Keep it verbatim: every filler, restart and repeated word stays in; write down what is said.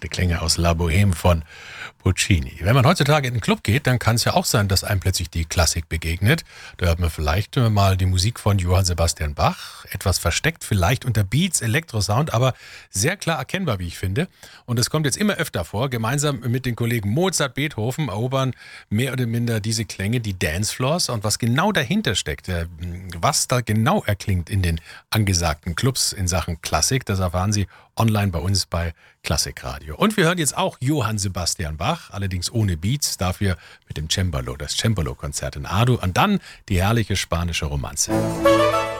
Die Klänge aus La Bohème von Puccini. Wenn man heutzutage in den Club geht, dann kann es ja auch sein, dass einem plötzlich die Klassik begegnet. Da hört man vielleicht mal die Musik von Johann Sebastian Bach, etwas versteckt, vielleicht unter Beats, Elektrosound, aber sehr klar erkennbar, wie ich finde. Und es kommt jetzt immer öfter vor. Gemeinsam mit den Kollegen Mozart, Beethoven erobern mehr oder minder diese Klänge die Dancefloors. Und was genau dahinter steckt, was da genau erklingt in den angesagten Clubs in Sachen Klassik, das erfahren Sie online bei uns bei Klassikradio. Und wir hören jetzt auch Johann Sebastian Bach, allerdings ohne Beats, dafür mit dem Cembalo, das Cembalo-Konzert in A-Dur und dann die herrliche spanische Romanze.